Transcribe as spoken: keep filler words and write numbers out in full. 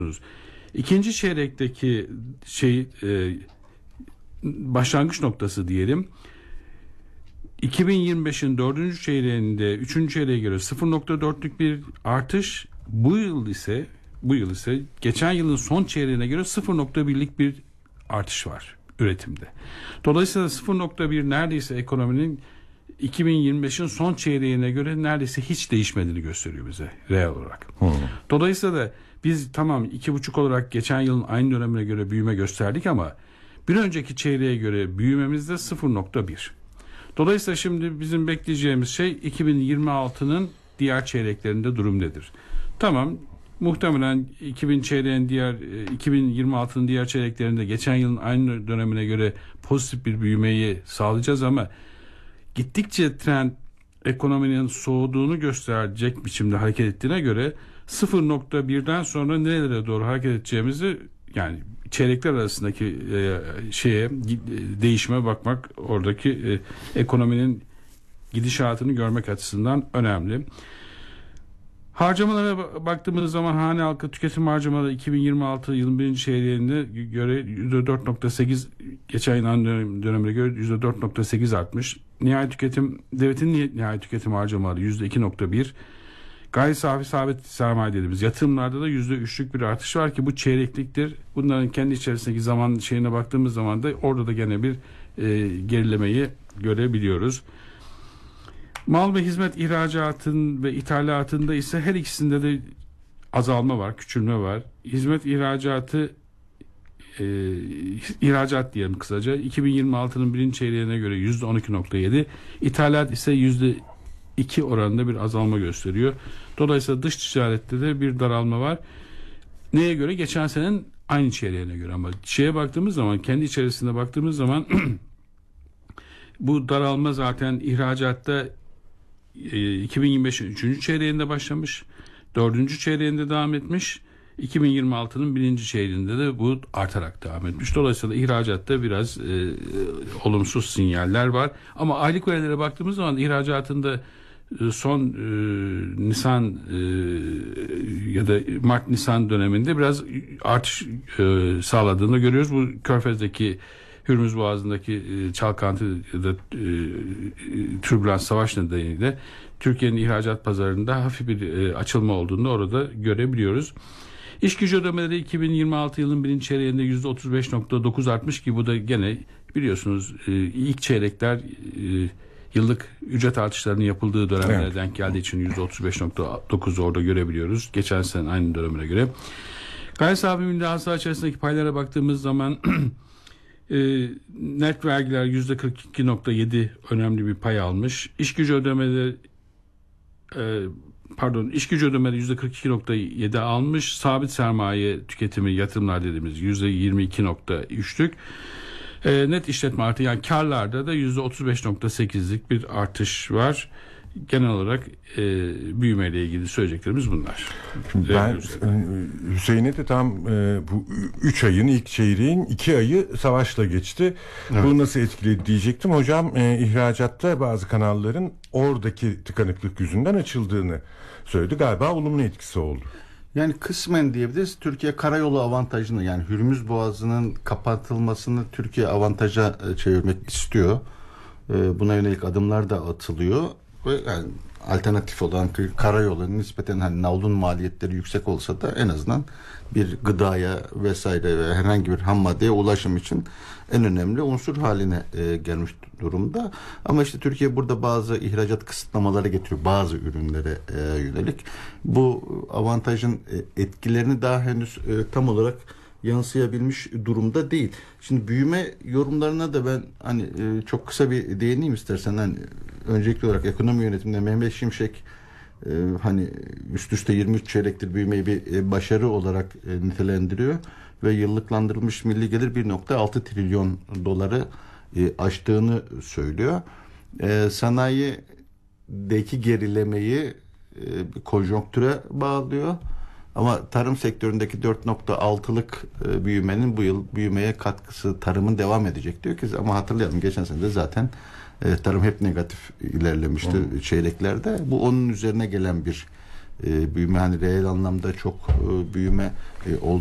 İkinci çeyrekteki şey e, başlangıç noktası diyelim. iki bin yirmi beşin dördüncü çeyreğinde üçüncü çeyreğe göre sıfır nokta dörtlük bir artış. Bu yıl ise bu yıl ise geçen yılın son çeyreğine göre sıfır nokta birlik bir artış var üretimde. Dolayısıyla sıfır nokta bir neredeyse ekonominin iki bin yirmi beşin son çeyreğine göre neredeyse hiç değişmediğini gösteriyor bize reel olarak. Hmm. Dolayısıyla da biz tamam iki buçuk olarak geçen yılın aynı dönemine göre büyüme gösterdik ama bir önceki çeyreğe göre büyümemiz de sıfır nokta bir. Dolayısıyla şimdi bizim bekleyeceğimiz şey iki bin yirmi altının diğer çeyreklerinde durum nedir? Tamam, muhtemelen iki bin çeyreğin diğer iki bin yirmi altının diğer çeyreklerinde geçen yılın aynı dönemine göre pozitif bir büyümeyi sağlayacağız ama gittikçe trend ekonominin soğuduğunu gösterecek biçimde hareket ettiğine göre sıfır nokta birden sonra nerelere doğru hareket edeceğimizi, yani çeyrekler arasındaki e, şeye değişime bakmak, oradaki e, ekonominin gidişatını görmek açısından önemli. Harcamalara baktığımız zaman hane halkı tüketim harcamaları iki bin yirmi altı yılın birinci çeyreğine göre yüzde dört nokta sekiz, geçen yıl dönemine göre yüzde dört nokta sekiz artmış. Nihai tüketim, devletin nihai tüketim harcamaları yüzde iki nokta bir. Gayri safi sabit sermaye dediğimiz yatırımlarda da yüzde üçlük bir artış var ki bu çeyrekliktir. Bunların kendi içerisindeki zaman şeyine baktığımız zaman da orada da gene bir e, gerilemeyi görebiliyoruz. Mal ve hizmet ihracatın ve ithalatında ise her ikisinde de azalma var, küçülme var. Hizmet ihracatı e, ihracat diyelim kısaca iki bin yirmi altının birinci çeyreğine göre yüzde on iki nokta yedi, ithalat ise yüzde iki oranında bir azalma gösteriyor. Dolayısıyla dış ticarette de bir daralma var. Neye göre? Geçen senenin aynı çeyreğine göre. Ama şeye baktığımız zaman, kendi içerisinde baktığımız zaman bu daralma zaten ihracatta e, iki bin yirmi beşin üçüncü çeyreğinde başlamış, dördüncü çeyreğinde devam etmiş, iki bin yirmi altının birinci çeyreğinde de bu artarak devam etmiş. Dolayısıyla ihracatta biraz e, olumsuz sinyaller var. Ama aylık verilere baktığımız zaman ihracatında e, son e, Nisan e, ya da Mart-Nisan döneminde biraz artış e, sağladığını görüyoruz. Bu Körfez'deki, Hürmüz Boğazı'ndaki e, çalkantı ya da e, türbülans savaş nedeniyle Türkiye'nin ihracat pazarında hafif bir e, açılma olduğunu orada görebiliyoruz. İş gücü ödemeleri iki bin yirmi altı yılın birinci çeyreğinde yüzde otuz beş nokta dokuz artmış ki bu da gene biliyorsunuz e, ilk çeyrekler e, yıllık ücret artışlarının yapıldığı dönemlere evet. denk geldiği için yüzde otuz beş nokta dokuzu orada görebiliyoruz. Geçen sene aynı dönemine göre. Gayri safi milli hasıla içerisindeki paylara baktığımız zaman e, net vergiler yüzde kırk iki nokta yedi önemli bir pay almış. İş gücü ödemeleri e, pardon iş gücü ödemeleri yüzde kırk iki nokta yedi almış. Sabit sermaye tüketimi, yatırımlar dediğimiz yüzde yirmi iki nokta üçlük. E, net işletme artı, yani karlarda da yüzde otuz beş nokta sekizlik bir artış var. Genel olarak e, büyümeyle ilgili söyleyeceklerimiz bunlar. Ben Hüseyin'e de tam e, bu üç ayın ilk çeyreğin iki ayı savaşla geçti. Evet. Bu nasıl etkiledi diyecektim. Hocam e, ihracatta bazı kanalların oradaki tıkanıklık yüzünden açıldığını söyledi. Galiba olumlu etkisi oldu. Yani kısmen diyebiliriz. Türkiye karayolu avantajını, yani Hürmüz Boğazı'nın kapatılmasını Türkiye avantaja çevirmek istiyor. Buna yönelik adımlar da atılıyor. Ve yani alternatif olan karayolu nispeten hani navlun maliyetleri yüksek olsa da en azından bir gıdaya vesaire ve herhangi bir ham maddeye ulaşım için en önemli unsur haline e, gelmiş durumda. Ama işte Türkiye burada bazı ihracat kısıtlamaları getiriyor bazı ürünlere e, yönelik. Bu avantajın e, etkilerini daha henüz e, tam olarak yansıyabilmiş durumda değil. Şimdi büyüme yorumlarına da ben hani e, çok kısa bir değineyim istersen. Hani öncelikli olarak ekonomi yönetiminde Mehmet Şimşek e, hani üst üste yirmi üç çeyrektir büyümeyi bir e, başarı olarak e, nitelendiriyor ve yıllıklandırılmış milli gelir bir nokta altı trilyon doları e, aştığını söylüyor. E, sanayideki gerilemeyi e, konjonktüre bağlıyor. Ama tarım sektöründeki dört nokta altılık e, büyümenin bu yıl büyümeye katkısı, tarımın devam edecek diyor ki, ama hatırlayalım geçen sene de zaten e, tarım hep negatif ilerlemişti hmm. çeyreklerde. Bu onun üzerine gelen bir e, büyüme hani reel anlamda çok e, büyüme e,